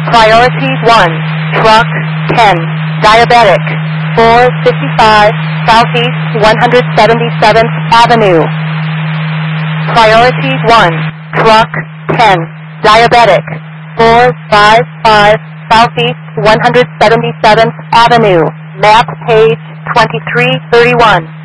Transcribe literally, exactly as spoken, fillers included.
Priority one, truck ten, diabetic, four fifty-five Southeast one hundred seventy-seventh Avenue. Priority one, truck ten, diabetic, four fifty-five Southeast one hundred seventy-seventh Avenue. Map page twenty-three thirty-one.